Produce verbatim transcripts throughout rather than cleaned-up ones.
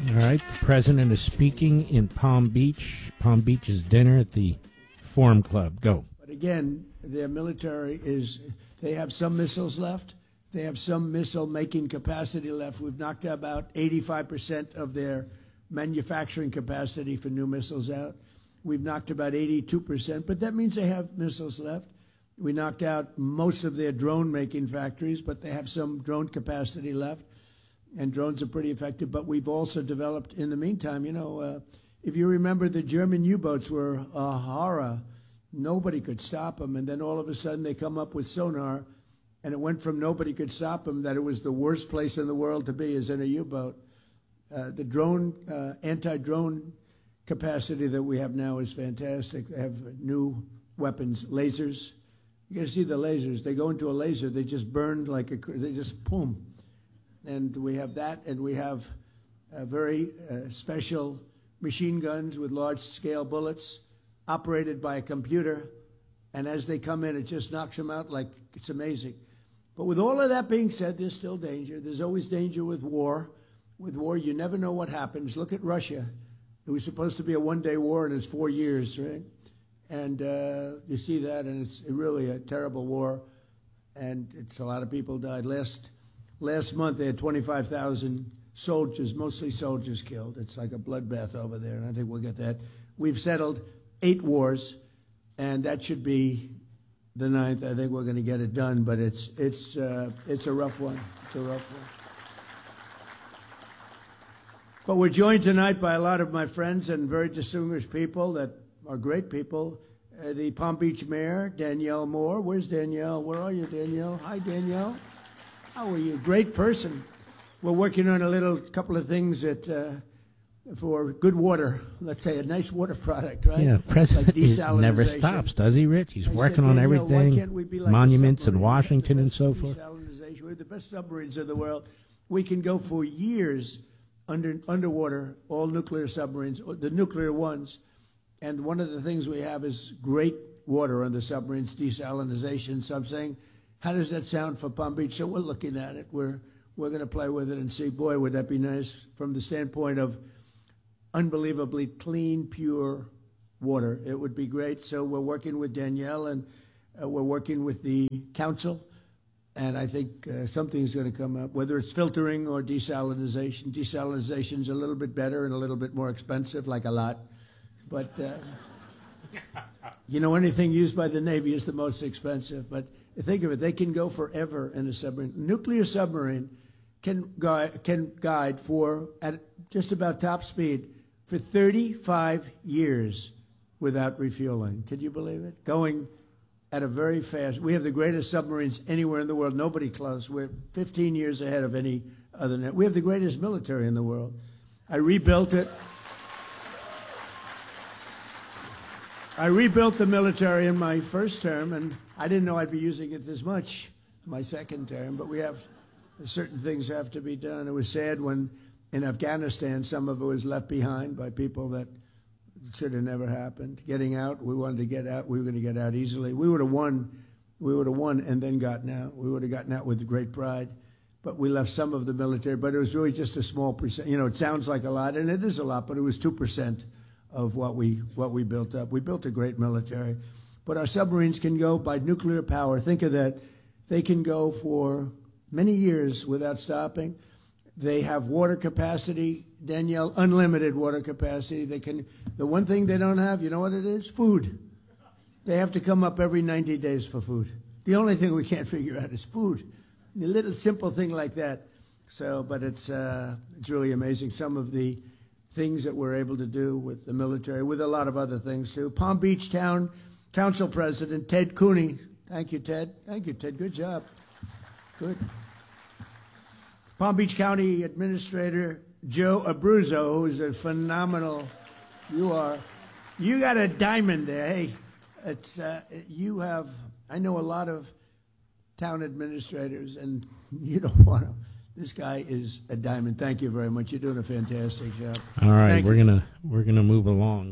All right, the president is speaking in Palm Beach. Palm Beach's dinner at the Forum Club. Go. But again, their military is, they have some missiles left. They have some missile-making capacity left. We've knocked about eighty-five percent of their manufacturing capacity for new missiles out. We've knocked about eighty-two percent, but that means they have missiles left. We knocked out most of their drone-making factories, but they have some drone capacity left, and drones are pretty effective. But we've also developed, in the meantime, you know, uh, if you remember, the German U-boats were a horror. Nobody could stop them, and then all of a sudden they come up with sonar, and it went from nobody could stop them that it was the worst place in the world to be is in a U-boat. Uh, the drone, uh, anti-drone capacity that we have now is fantastic. They have new weapons, lasers. You got to see the lasers. They go into a laser, they just burn like a, they just boom. And we have that, and we have uh, very uh, special machine guns with large-scale bullets operated by a computer. And as they come in, it just knocks them out like it's amazing. But with all of that being said, there's still danger. There's always danger with war. With war, you never know what happens. Look at Russia. It was supposed to be a one-day war, and it's four years, right? And uh, you see that, and it's really a terrible war. And it's a lot of people died. Last last month, they had twenty-five thousand soldiers, mostly soldiers, killed. It's like a bloodbath over there, and I think we'll get that. We've settled eight wars, and that should be the ninth. I think we're going to get it done, but it's it's uh, it's a rough one. It's a rough one. But we're joined tonight by a lot of my friends and very distinguished people that are great people. Uh, the Palm Beach mayor, Danielle Moore. Where's Danielle? Where are you, Danielle? Hi, Danielle. How are you? Great person. We're working on a little couple of things that uh, for good water. Let's say a nice water product, right? Yeah, president like never stops, does he, Rich? He's I working said, on Danielle, why everything, can't we be like monuments in submarine? Washington and so We have forth. the best desalinization. We have the best submarines in the world. We can go for years under underwater, all nuclear submarines, the nuclear ones. And one of the things we have is great water on the submarines, desalinization. So I'm saying, how does that sound for Palm Beach? So we're looking at it. We're, we're going to play with it and see, boy, would that be nice from the standpoint of unbelievably clean, pure water. It would be great. So we're working with Danielle, and uh, we're working with the council. And I think uh, something's going to come up, whether it's filtering or desalinization. Desalinization's a little bit better and a little bit more expensive, like a lot. But, uh, you know, anything used by the Navy is the most expensive. But think of it, they can go forever in a submarine. Nuclear submarine can guide, can guide for, at just about top speed, for thirty-five years without refueling. Can you believe it? Going at a very fast, we have the greatest submarines anywhere in the world, nobody close. We're fifteen years ahead of any other net. We have the greatest military in the world. I rebuilt it. I rebuilt the military in my first term, and I didn't know I'd be using it this much my second term, but we have, certain things have to be done. It was sad when in Afghanistan, some of it was left behind by people that it should have never happened. Getting out, we wanted to get out. We were going to get out easily. We would have won. We would have won and then gotten out. We would have gotten out with great pride. But we left some of the military. But it was really just a small percent. You know, it sounds like a lot, and it is a lot, but it was two percent of what we what we built up. We built a great military. But our submarines can go by nuclear power. Think of that. They can go for many years without stopping. They have water capacity, Danielle, unlimited water capacity. They can. The one thing they don't have, you know what it is? Food. They have to come up every ninety days for food. The only thing we can't figure out is food. A little simple thing like that. So, but it's uh, it's really amazing. Some of the things that we're able to do with the military, with a lot of other things too. Palm Beach Town Council President Ted Cooney. Thank you, Ted. Thank you, Ted. Good job. Good. Palm Beach County Administrator Joe Abruzzo, who's a phenomenal, you are, you got a diamond there. Hey, it's, uh, you have, I know a lot of town administrators, and you don't want to, this guy is a diamond. Thank you very much. You're doing a fantastic job. All right, Thank we're you. gonna we're gonna move along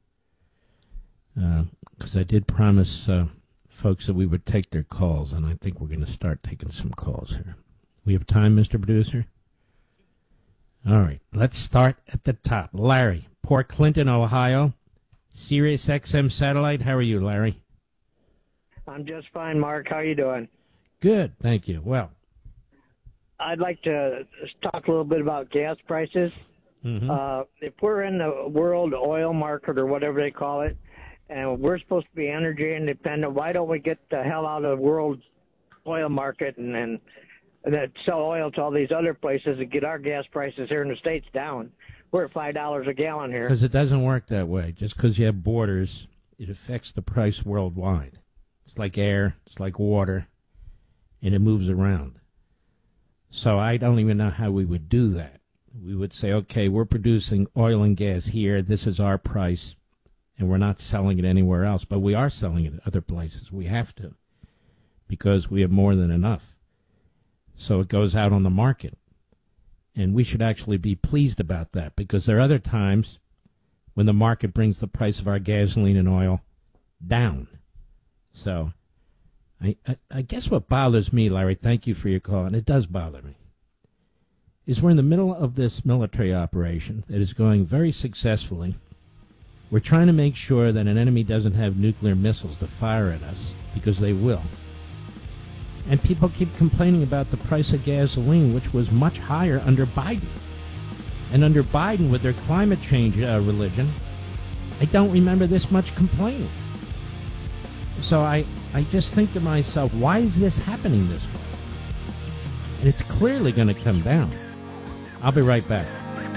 because uh, I did promise uh, folks that we would take their calls, and I think we're gonna start taking some calls here. We have time, Mister Producer? All right, let's start at the top. Larry, Port Clinton, Ohio, Sirius X M satellite. How are you, Larry? I'm just fine, Mark. How are you doing? Good, thank you. Well, I'd like to talk a little bit about gas prices. mm-hmm. Uh, if we're in the world oil market or whatever they call it, and we're supposed to be energy independent, why don't we get the hell out of the world oil market and then and sell oil to all these other places and get our gas prices here in the States down? We're at five dollars a gallon here. Because it doesn't work that way. Just because you have borders, it affects the price worldwide. It's like air, it's like water, and it moves around. So I don't even know how we would do that. We would say, okay, we're producing oil and gas here. This is our price, and we're not selling it anywhere else. But we are selling it other places. We have to, because we have more than enough. So it goes out on the market. And we should actually be pleased about that, because there are other times when the market brings the price of our gasoline and oil down. So I, I, I guess what bothers me, Larry, thank you for your call, and it does bother me, is we're in the middle of this military operation that is going very successfully. We're trying to make sure that an enemy doesn't have nuclear missiles to fire at us, because they will. And people keep complaining about the price of gasoline, which was much higher under Biden. And under Biden, with their climate change uh, religion, I don't remember this much complaining. So I, I just think to myself, why is this happening this way? And it's clearly going to come down. I'll be right back.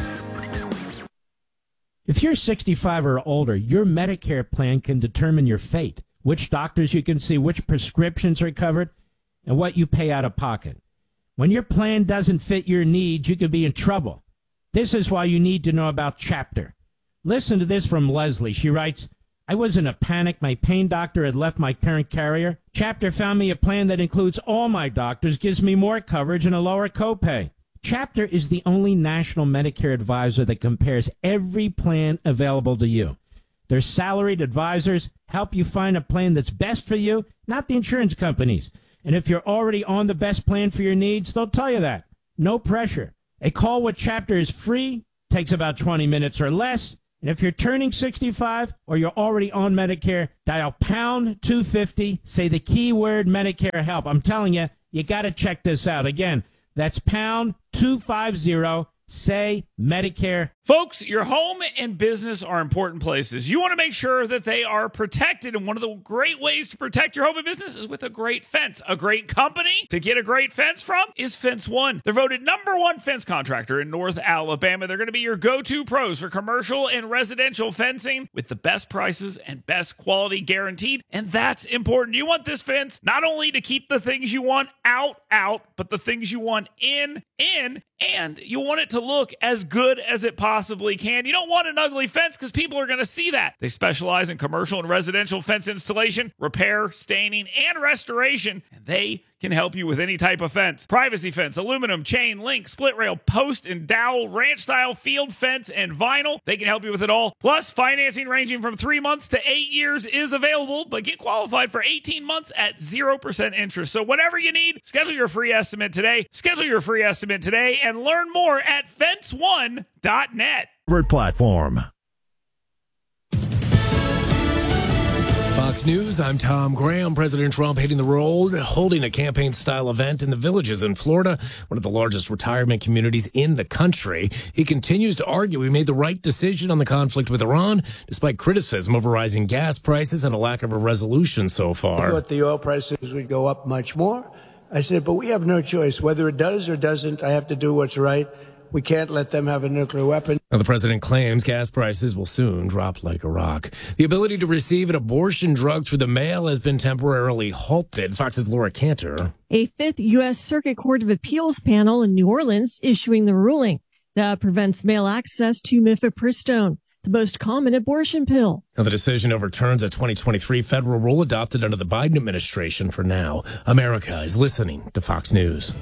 If you're sixty-five or older, your Medicare plan can determine your fate, which doctors you can see, which prescriptions are covered, and what you pay out of pocket. When your plan doesn't fit your needs, you could be in trouble. This is why you need to know about Chapter. Listen to this from Leslie. She writes, I was in a panic. My pain doctor had left my current carrier. Chapter found me a plan that includes all my doctors, gives me more coverage and a lower copay. Chapter is the only national Medicare advisor that compares every plan available to you. Their salaried advisors help you find a plan that's best for you, not the insurance companies. And if you're already on the best plan for your needs, they'll tell you that. No pressure. A call with Chapter is free, takes about twenty minutes or less. And if you're turning sixty-five or you're already on Medicare, dial pound two fifty, say the keyword Medicare help. I'm telling you, you got to check this out. Again, that's pound two fifty, say Medicare. Folks, your home and business are important places. You want to make sure that they are protected, and one of the great ways to protect your home and business is with a great fence. A great company to get a great fence from is Fence One. They're voted number one fence contractor in North Alabama. They're going to be your go-to pros for commercial and residential fencing with the best prices and best quality guaranteed, and that's important. You want this fence not only to keep the things you want out, out, but the things you want in, in, and you want it to look as good as it possibly can. You don't want an ugly fence because people are going to see that. They specialize in commercial and residential fence installation, repair, staining, and restoration, and they can help you with any type of fence. Privacy fence, aluminum, chain, link, split rail, post and dowel, ranch style, field fence, and vinyl. They can help you with it all. Plus, financing ranging from three months to eight years is available, but get qualified for eighteen months at zero percent interest. So whatever you need, schedule your free estimate today. Schedule your free estimate today and learn more at fence one dot net. Platform. Fox News, I'm Tom Graham. President Trump hitting the road, holding a campaign-style event in the Villages in Florida, one of the largest retirement communities in the country. He continues to argue he made the right decision on the conflict with Iran, despite criticism over rising gas prices and a lack of a resolution so far. I thought the oil prices would go up much more. I said, but we have no choice. Whether it does or doesn't, I have to do what's right. We can't let them have a nuclear weapon. Now, the president claims gas prices will soon drop like a rock. The ability to receive an abortion drug through the mail has been temporarily halted. Fox's Laura Cantor. A fifth U S. Circuit Court of Appeals panel in New Orleans issuing the ruling that prevents mail access to mifepristone, the most common abortion pill. Now, the decision overturns a twenty twenty-three federal rule adopted under the Biden administration for now. America is listening to Fox News.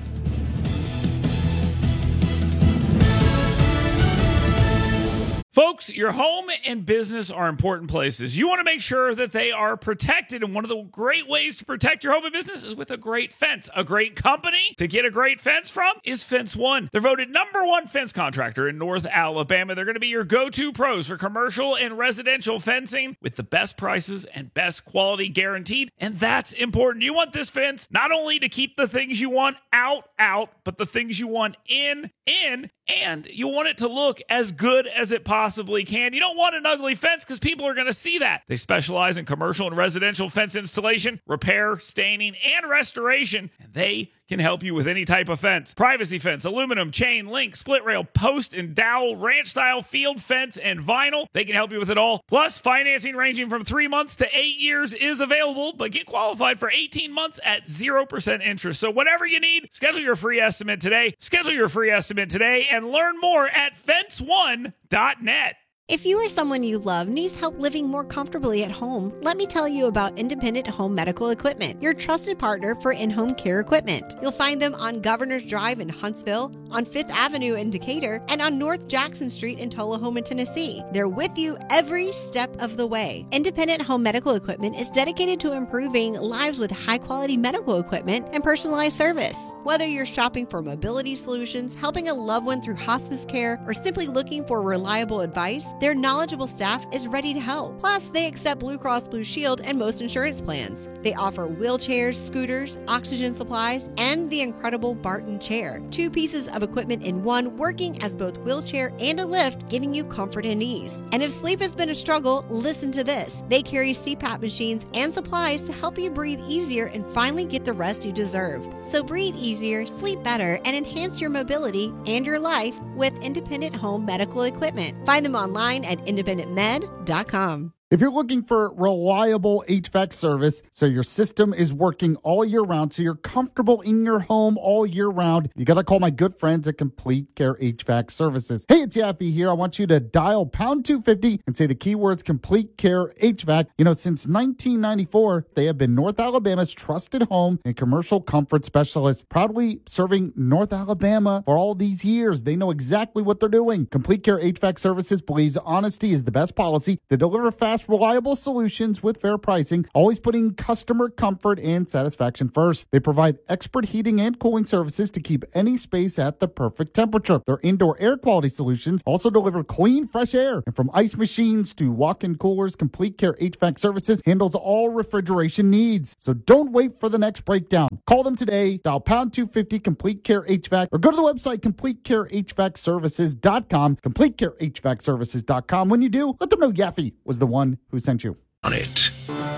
Folks, your home and business are important places. You want to make sure that they are protected, and one of the great ways to protect your home and business is with a great fence. A great company to get a great fence from is Fence One. They're voted number one fence contractor in North Alabama. They're going to be your go-to pros for commercial and residential fencing with the best prices and best quality guaranteed, and that's important. You want this fence not only to keep the things you want out, out, but the things you want in, in, and you want it to look as good as it possibly can. You don't want an ugly fence because people are going to see that. They specialize in commercial and residential fence installation, repair, staining, and restoration, and they can help you with any type of fence. Privacy fence, aluminum, chain, link, split rail, post and dowel, ranch style, field fence, and vinyl. They can help you with it all. Plus, financing ranging from three months to eight years is available, but get qualified for eighteen months at zero percent interest. So whatever you need, schedule your free estimate today. Schedule your free estimate today and learn more at fence one dot net. If you or someone you love needs help living more comfortably at home, let me tell you about Independent Home Medical Equipment, your trusted partner for in-home care equipment. You'll find them on Governor's Drive in Huntsville, on Fifth Avenue in Decatur, and on North Jackson Street in Tullahoma, Tennessee. They're with you every step of the way. Independent Home Medical Equipment is dedicated to improving lives with high-quality medical equipment and personalized service. Whether you're shopping for mobility solutions, helping a loved one through hospice care, or simply looking for reliable advice, their knowledgeable staff is ready to help. Plus, they accept Blue Cross Blue Shield and most insurance plans. They offer wheelchairs, scooters, oxygen supplies, and the incredible Barton chair. Two pieces of equipment in one, working as both wheelchair and a lift, giving you comfort and ease. And if sleep has been a struggle, listen to this. They carry C PAP machines and supplies to help you breathe easier and finally get the rest you deserve. So breathe easier, sleep better, and enhance your mobility and your life with Independent Home Medical Equipment. Find them online at independent med dot com. If you're looking for reliable H V A C service so your system is working all year round, so you're comfortable in your home all year round, you got to call my good friends at Complete Care H V A C Services. Hey, it's Yaffee here. I want you to dial pound two fifty and say the keywords Complete Care H V A C. You know, since nineteen ninety-four, they have been North Alabama's trusted home and commercial comfort specialist, proudly serving North Alabama for all these years. They know exactly what they're doing. Complete Care H V A C Services believes honesty is the best policy. They deliver fast, reliable solutions with fair pricing, always putting customer comfort and satisfaction first. They provide expert heating and cooling services to keep any space at the perfect temperature. Their indoor air quality solutions also deliver clean, fresh air. And from ice machines to walk-in coolers, Complete Care H V A C Services handles all refrigeration needs. So don't wait for the next breakdown. Call them today, dial pound two fifty Complete Care H V A C, or go to the website complete care h v a c services dot com, complete care h v a c services dot com. When you do, let them know Yaffee was the one who sent you. On it.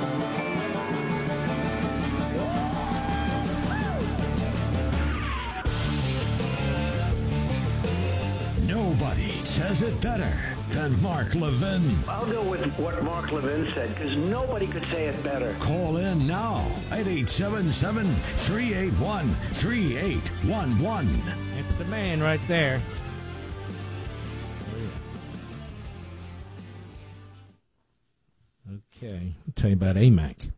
Nobody says it better than Mark Levin. I'll go with what Mark Levin said, because nobody could say it better. Call in now at eight seven seven, three eight one, three eight one one. It's the man right there. Okay, I'll tell you about A M A C.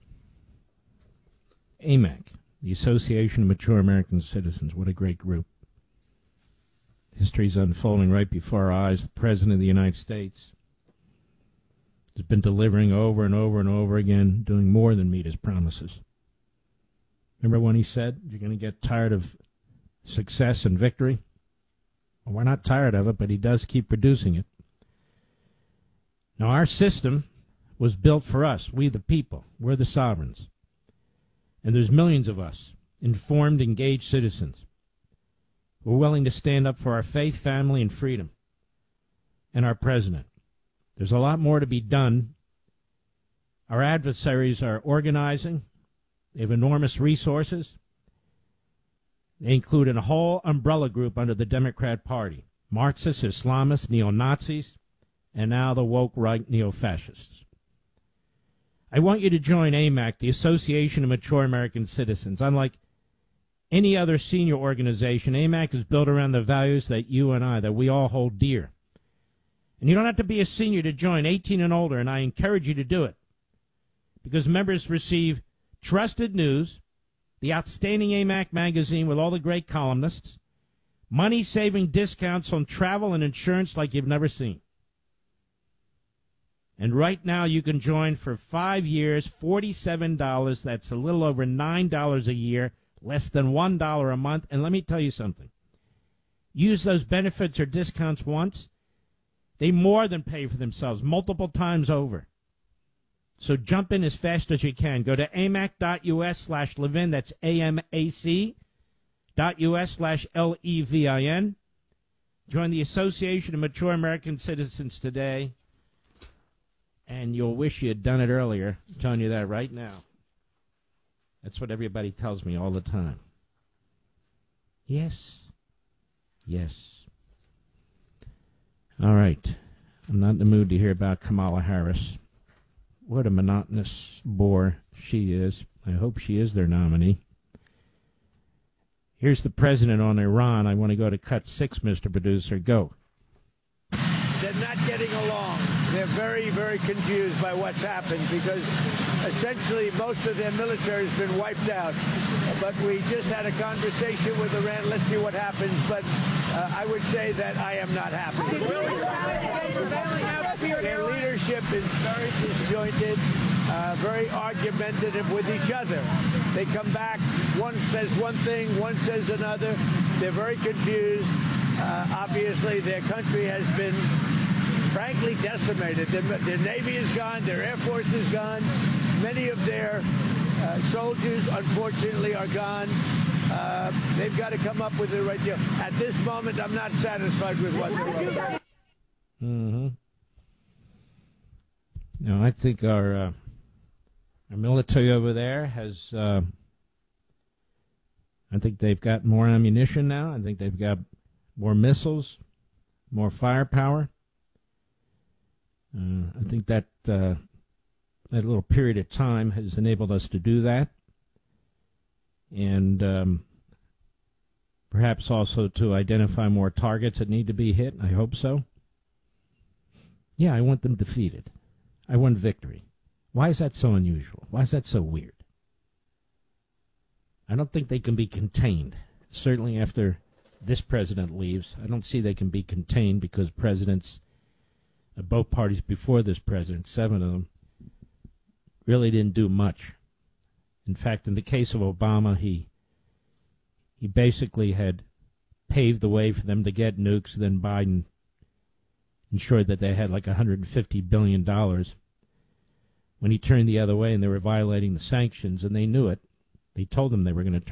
A M A C, the Association of Mature American Citizens. What a great group. History's unfolding right before our eyes. The President of the United States has been delivering over and over and over again, doing more than meet his promises. Remember when he said, you're going to get tired of success and victory? Well, we're not tired of it, but he does keep producing it. Now, our system was built for us, we the people. We're the sovereigns. And there's millions of us, informed, engaged citizens. We're willing to stand up for our faith, family, and freedom, and our president. There's a lot more to be done. Our adversaries are organizing. They have enormous resources. They include a whole umbrella group under the Democrat Party: Marxists, Islamists, neo-Nazis, and now the woke right neo-fascists. I want you to join A M A C, the Association of Mature American Citizens. Unlike any other senior organization, A M A C is built around the values that you and I, that we all hold dear. And you don't have to be a senior to join, eighteen and older, and I encourage you to do it. Because members receive trusted news, the outstanding A M A C magazine with all the great columnists, money-saving discounts on travel and insurance like you've never seen. And right now you can join for five years, forty-seven dollars. That's a little over nine dollars a year, less than one dollar a month. And let me tell you something. Use those benefits or discounts once. They more than pay for themselves multiple times over. So jump in as fast as you can. Go to amac.us slash Levin. That's A-M-A-C dot U-S slash L-E-V-I-N. Join the Association of Mature American Citizens today. And you'll wish you had done it earlier. I'm telling you that right now. That's what everybody tells me all the time. Yes. Yes. All right. I'm not in the mood to hear about Kamala Harris. What a monotonous bore she is. I hope she is their nominee. Here's the president on Iran. I want to go to cut six, Mister Producer. Go. They're not getting along. They're very, very confused by what's happened because essentially most of their military has been wiped out. But we just had a conversation with Iran. Let's see what happens. But uh, I would say that I am not happy. Their leadership is very disjointed, uh, very argumentative with each other. They come back, one says one thing, one says another. They're very confused. Uh, obviously, their country has been, frankly, decimated. Their, their Navy is gone. Their Air Force is gone. Many of their uh, soldiers, unfortunately, are gone. Uh, they've got to come up with the right deal. At this moment, I'm not satisfied with what they're doing. Mm-hmm. No, I think our uh, our military over there has. Uh, I think they've got more ammunition now. I think they've got more missiles, more firepower. Uh, I think that uh, that little period of time has enabled us to do that, and um, perhaps also to identify more targets that need to be hit. I hope so. Yeah, I want them defeated. I want victory. Why is that so unusual? Why is that so weird? I don't think they can be contained. Certainly after this president leaves, I don't see they can be contained because presidents of both parties before this president, seven of them, really didn't do much. In fact, in the case of Obama, he he basically had paved the way for them to get nukes. Then Biden ensured that they had like one hundred fifty billion dollars. When he turned the other way and they were violating the sanctions, and they knew it, they told them they were going to turn